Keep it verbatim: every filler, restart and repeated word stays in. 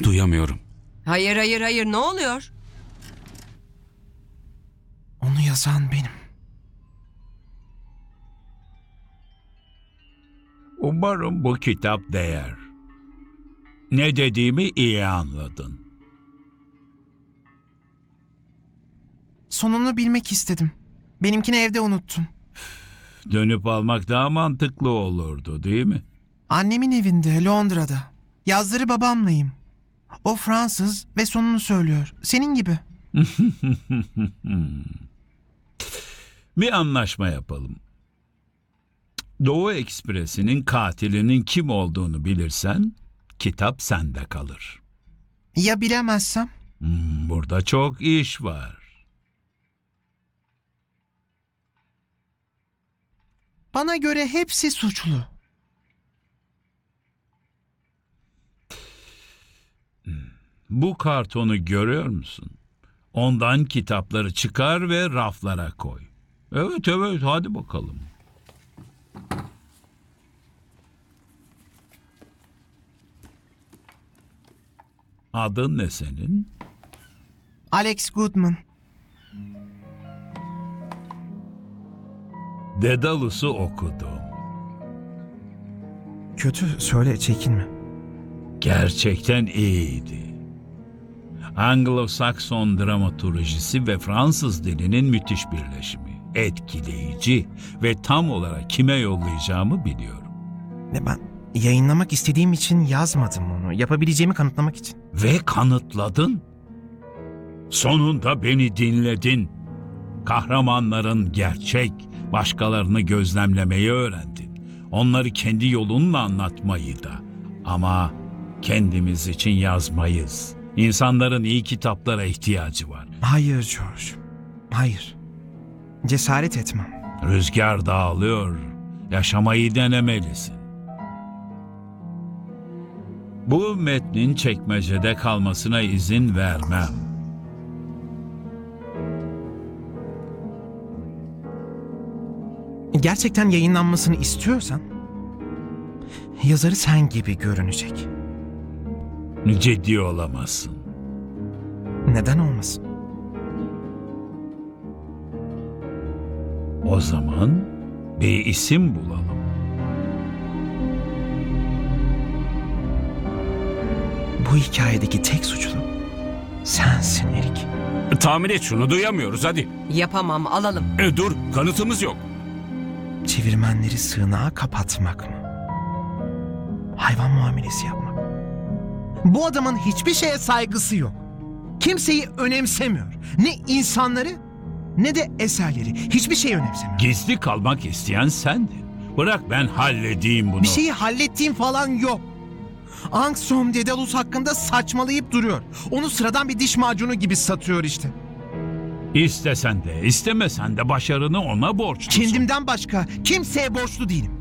Duyamıyorum. Hayır hayır hayır, ne oluyor? Onu yazan benim. Umarım bu kitap değer. Ne dediğimi iyi anladın. Sonunu bilmek istedim. Benimkini evde unuttum. Dönüp almak daha mantıklı olurdu, değil mi? Annemin evinde, Londra'da. Yazları babamlayım. O Fransız ve sonunu söylüyor. Senin gibi. Bir anlaşma yapalım. Doğu Ekspresi'nin katilinin kim olduğunu bilirsen, kitap sende kalır. Ya bilemezsem? Hmm, burada çok iş var. Bana göre hepsi suçlu. Bu kartonu görüyor musun? Ondan kitapları çıkar ve raflara koy. Evet evet, hadi bakalım. Adın ne senin? Alex Goodman. Daedalus'u okudum. Kötü, söyle, çekinme. Gerçekten iyiydi. Anglo-Sakson dramaturjisi ve Fransız dilinin müthiş birleşimi. Etkileyici ve tam olarak kime yollayacağımı biliyorum. Ne, ben yayınlamak istediğim için yazmadım onu. Yapabileceğimi kanıtlamak için. Ve kanıtladın. Sonunda beni dinledin. Kahramanların gerçek, başkalarını gözlemlemeyi öğrendin. Onları kendi yolunla anlatmayı da. Ama kendimiz için yazmayız. İnsanların iyi kitaplara ihtiyacı var. Hayır George. Hayır. Cesaret etmem. Rüzgar dağılıyor. Yaşamayı denemelisin. Bu metnin çekmecede kalmasına izin vermem. Gerçekten yayınlanmasını istiyorsan yazarı sen gibi görünecek. Ciddi olamazsın. Neden olmasın? O zaman bir isim bulalım. Bu hikayedeki tek suçlu sensin Erik. Tahmin et şunu, duyamıyoruz hadi. Yapamam, alalım. E, dur, kanıtımız yok. Çevirmenleri sığınağa kapatmak mı? Hayvan muamelesi yapmak. Bu adamın hiçbir şeye saygısı yok. Kimseyi önemsemiyor. Ne insanları ne de eserleri. Hiçbir şey önemsemiyor. Gizli kalmak isteyen sendin. Bırak ben halledeyim bunu. Bir şeyi hallettiğim falan yok. Angstrom Daedalus hakkında saçmalayıp duruyor. Onu sıradan bir diş macunu gibi satıyor işte. İstesen de istemesen de başarını ona borçlusun. Kendimden başka kimseye borçlu değilim.